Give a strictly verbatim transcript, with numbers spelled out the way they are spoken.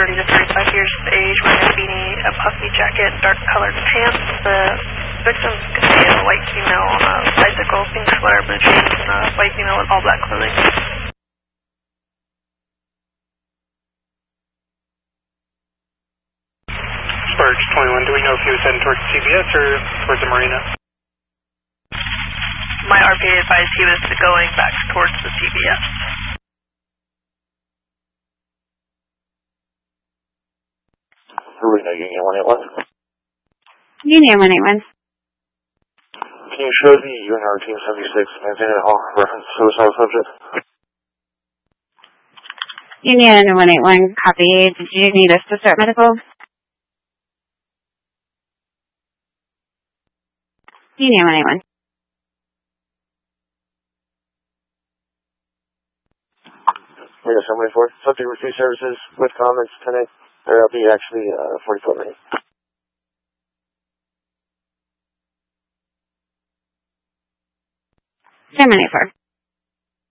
thirty to thirty-five years of age, wearing a beanie, a puffy jacket, dark colored pants. The victim's could be a white female on a bicycle, pink sweater, blue jeans, and a white female with all black clothing. Sparks twenty-one, do we know if he was heading towards C B S or towards the marina? My R P A advised he was going back towards the C B S. Marina, Union one eight one. Union one eight one. Can you show the U N R Team seventy-six Manzana Hall reference suicidal subject? Union one eight one, copy. Did you need us to start medical? Union one eight one. Marina seven eight four, subject refuse services with comments tonight. There'll be actually uh, forty foot rating. seven eight four.